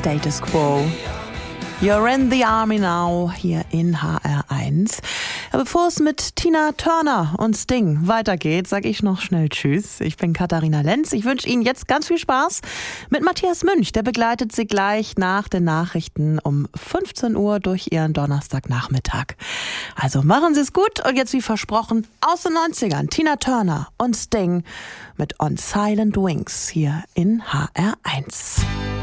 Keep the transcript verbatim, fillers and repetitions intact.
Status Quo. You're in the Army now, hier in H R eins. Ja, bevor es mit Tina Turner und Sting weitergeht, sage ich noch schnell Tschüss. Ich bin Katharina Lenz. Ich wünsche Ihnen jetzt ganz viel Spaß mit Matthias Münch. Der begleitet Sie gleich nach den Nachrichten um fünfzehn Uhr durch Ihren Donnerstagnachmittag. Also machen Sie es gut und jetzt wie versprochen aus den neunzigern Tina Turner und Sting mit On Silent Wings hier in H R eins.